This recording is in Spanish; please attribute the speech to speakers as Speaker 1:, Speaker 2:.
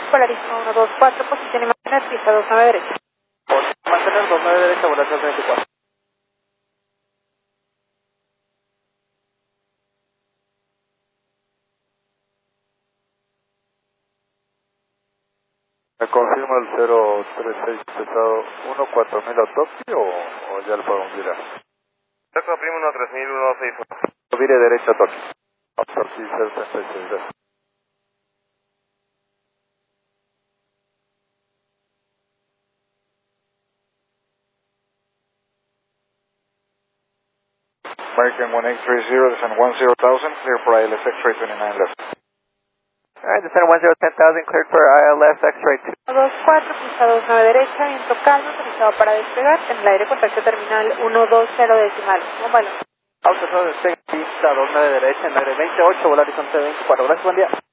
Speaker 1: Polarísimo 124, posición y mantener pista 29 derecha.
Speaker 2: Mantener 29 derecha, volar 324.
Speaker 3: ¿Me confirma el 036 pesado 14000 a Tokio o ya le podemos virar?
Speaker 2: Tokio primo 13000, 161.
Speaker 3: Vire derecha a Tokio. A partir del 36, gracias. American 1830, descend 10,000, clear for ILS X-ray 29 left.
Speaker 2: Alright, descend 10,000, cleared for ILS X-ray
Speaker 1: 124, pista 29 derecha, viento calmo, autorizado para despegar. En el aire, contacto terminal 120 decimal. ¿Cómo vale?
Speaker 2: Auto, despega, pista 29 derecha, en aire 28, volar horizonte 24. Gracias, buen día.